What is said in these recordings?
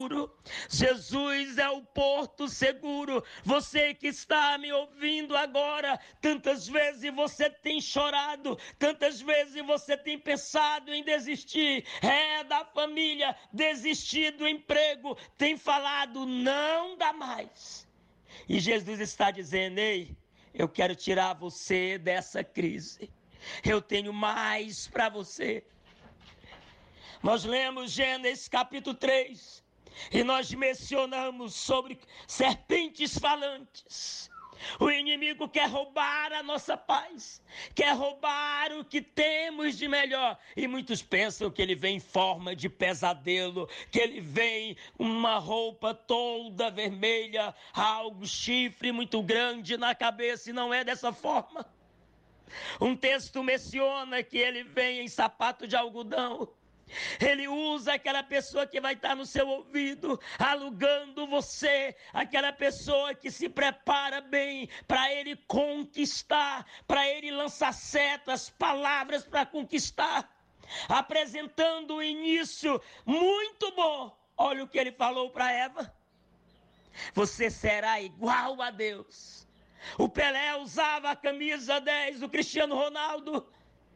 seguro. Jesus é o porto seguro. Você que está me ouvindo agora, tantas vezes você tem chorado, tantas vezes você tem pensado em desistir, da família, desistir do emprego, tem falado, não dá mais. E Jesus está dizendo, ei, eu quero tirar você dessa crise. Eu tenho mais para você. Nós lemos Gênesis capítulo 3 e nós mencionamos sobre serpentes falantes. O inimigo quer roubar a nossa paz, quer roubar o que temos de melhor. E muitos pensam que ele vem em forma de pesadelo, que ele vem uma roupa toda vermelha, algo, chifre muito grande na cabeça, e não é dessa forma. Um texto menciona que ele vem em sapato de algodão. Ele usa aquela pessoa que vai estar no seu ouvido, alugando você, aquela pessoa que se prepara bem para ele conquistar, para ele lançar setas, palavras para conquistar, apresentando o início muito bom. Olha o que ele falou para Eva: você será igual a Deus. O Pelé usava a camisa 10, o Cristiano Ronaldo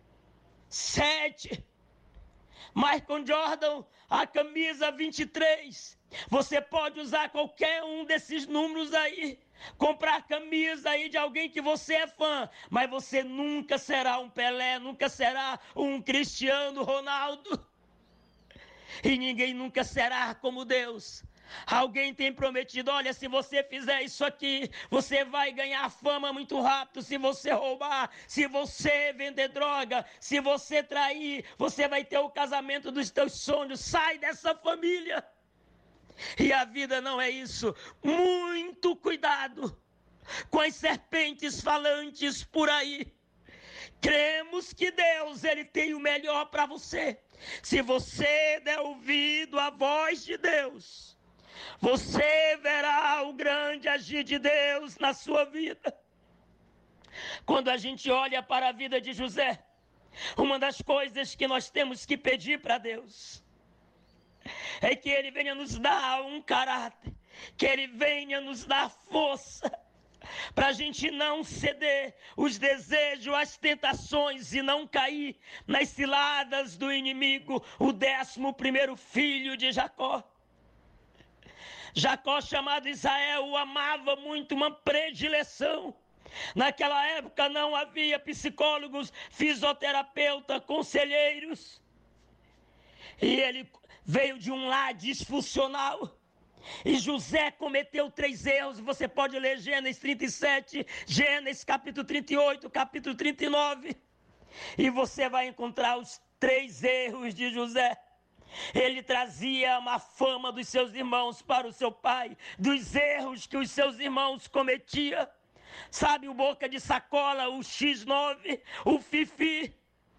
7, Michael Jordan a camisa 23. Você pode usar qualquer um desses números aí, comprar camisa aí de alguém que você é fã, mas você nunca será um Pelé, nunca será um Cristiano Ronaldo, e ninguém nunca será como Deus. Alguém tem prometido, olha, se você fizer isso aqui, você vai ganhar fama muito rápido. Se você roubar, se você vender droga, se você trair, você vai ter o casamento dos teus sonhos. Sai dessa família. E a vida não é isso. Muito cuidado com as serpentes falantes por aí. Cremos que Deus, ele tem o melhor para você. Se você der ouvido à voz de Deus, você verá o grande agir de Deus na sua vida. Quando a gente olha para a vida de José, uma das coisas que nós temos que pedir para Deus é que ele venha nos dar um caráter, que ele venha nos dar força, para a gente não ceder os desejos, as tentações e não cair nas ciladas do inimigo. O 11º filho de Jacó. Jacó, chamado Israel, o amava muito, uma predileção. Naquela época não havia psicólogos, fisioterapeutas, conselheiros. E ele veio de um lar disfuncional. E José cometeu 3 erros. Você pode ler Gênesis 37, Gênesis capítulo 38, capítulo 39. E você vai encontrar os 3 erros de José. Ele trazia uma fama dos seus irmãos para o seu pai, dos erros que os seus irmãos cometiam. Sabe, o boca de sacola, o X9, o Fifi.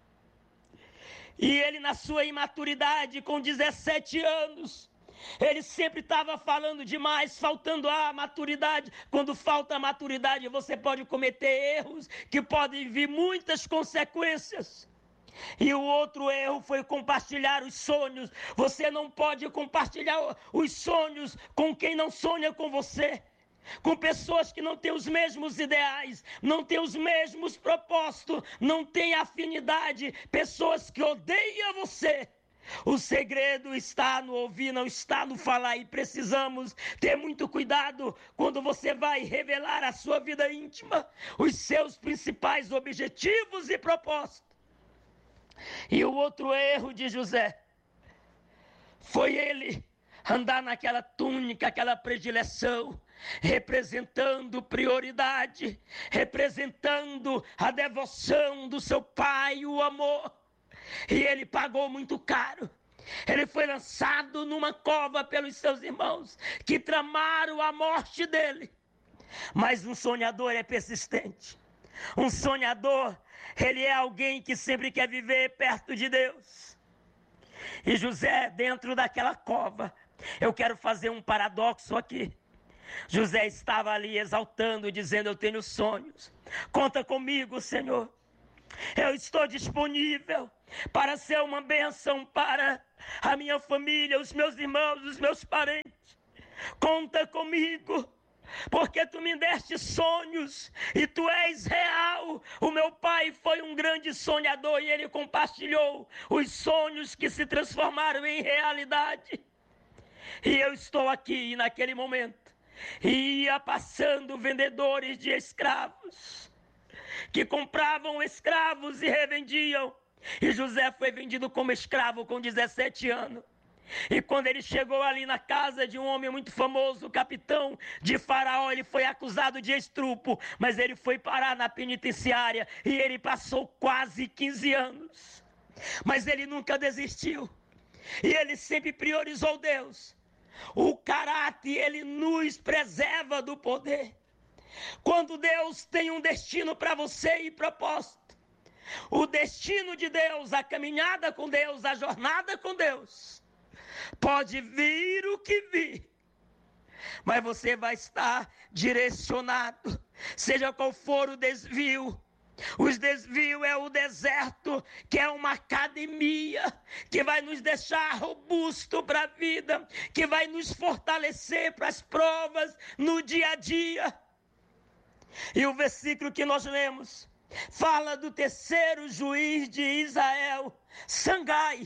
E ele, na sua imaturidade, com 17 anos, ele sempre estava falando demais, faltando a maturidade. Quando falta a maturidade, você pode cometer erros que podem vir muitas consequências. E o outro erro foi compartilhar os sonhos. Você não pode compartilhar os sonhos com quem não sonha com você, com pessoas que não têm os mesmos ideais, não têm os mesmos propósitos, não têm afinidade, pessoas que odeiam você. O segredo está no ouvir, não está no falar, e precisamos ter muito cuidado quando você vai revelar a sua vida íntima, os seus principais objetivos e propósitos. E o outro erro de José foi ele andar naquela túnica, aquela predileção, representando prioridade, representando a devoção do seu pai, o amor. E ele pagou muito caro. Ele foi lançado numa cova pelos seus irmãos, que tramaram a morte dele. Mas um sonhador é persistente. Um sonhador, ele é alguém que sempre quer viver perto de Deus. E José, dentro daquela cova, eu quero fazer um paradoxo aqui. José estava ali exaltando, dizendo: eu tenho sonhos. Conta comigo, Senhor. Eu estou disponível para ser uma bênção para a minha família, os meus irmãos, os meus parentes. conta comigo, porque tu me deste sonhos e tu és real. O meu pai foi um grande sonhador e ele compartilhou os sonhos que se transformaram em realidade. E eu estou aqui naquele momento. Ia passando vendedores de escravos que compravam escravos e revendiam. E José foi vendido como escravo com 17 anos. E quando ele chegou ali na casa de um homem muito famoso, o capitão de Faraó, ele foi acusado de estupro, mas ele foi parar na penitenciária e ele passou quase 15 anos. Mas ele nunca desistiu. E ele sempre priorizou Deus. O caráter, ele nos preserva do poder. Quando Deus tem um destino para você e propósito, o destino de Deus, a caminhada com Deus, a jornada com Deus, pode vir o que vir, mas você vai estar direcionado, seja qual for o desvio. Os desvios é o deserto, que é uma academia, que vai nos deixar robusto para a vida, que vai nos fortalecer para as provas no dia a dia. E o versículo que nós lemos fala do terceiro juiz de Israel, Sangai.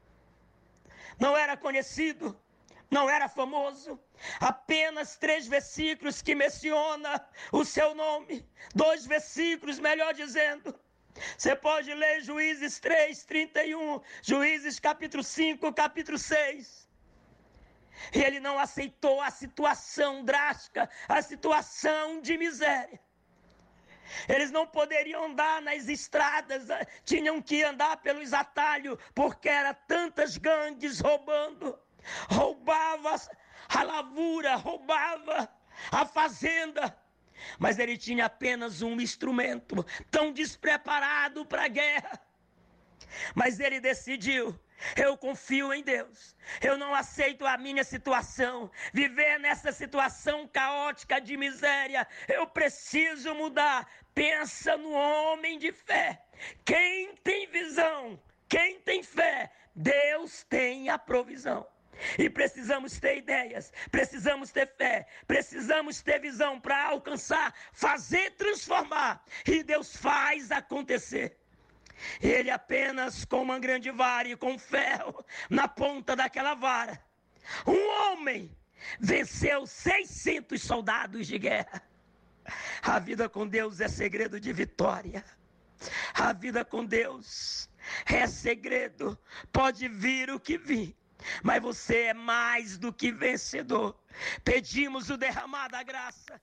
Não era conhecido, não era famoso. Apenas 3 versículos que menciona o seu nome. 2 versículos, melhor dizendo. Você pode ler Juízes 3, 31, Juízes capítulo 5, capítulo 6. E ele não aceitou a situação drástica, a situação de miséria. Eles não poderiam andar nas estradas, tinham que andar pelos atalhos, porque eram tantas gangues roubando. Roubava a lavoura, roubava a fazenda. Mas ele tinha apenas um instrumento, tão despreparado para a guerra. Mas ele decidiu: eu confio em Deus, eu não aceito a minha situação, viver nessa situação caótica de miséria, eu preciso mudar. Pensa no homem de fé. Quem tem visão, quem tem fé, Deus tem a provisão. E precisamos ter ideias, precisamos ter fé, precisamos ter visão para alcançar, fazer, transformar. E Deus faz acontecer. Ele apenas com uma grande vara e com ferro na ponta daquela vara, um homem venceu 600 soldados de guerra. A vida com Deus é segredo de vitória. A vida com Deus é segredo. Pode vir o que vir, mas você é mais do que vencedor. Pedimos o derramar da graça.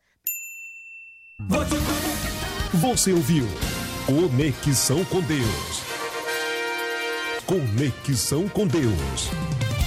Você ouviu Conexão com Deus. Conexão com Deus.